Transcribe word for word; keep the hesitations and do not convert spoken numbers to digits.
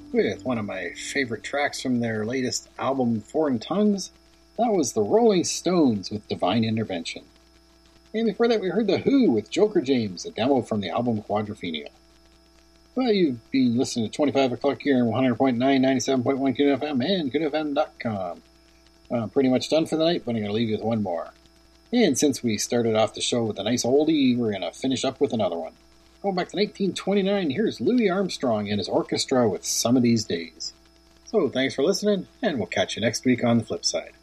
with one of my favorite tracks from their latest album, Foreign Tongues. That was the Rolling Stones with Divine Intervention. And before that, we heard The Who with Joker James, a demo from the album Quadrophenia. Well, you've been listening to twenty-five o'clock here on one hundred point nine, ninety-seven point one Kudu F M and Kudu F M dot com. Well, I'm pretty much done for the night, but I'm going to leave you with one more. And since we started off the show with a nice oldie, we're going to finish up with another one. Going back to nineteen twenty-nine, here's Louis Armstrong and his orchestra with Some of These Days. So thanks for listening, and we'll catch you next week on the flip side.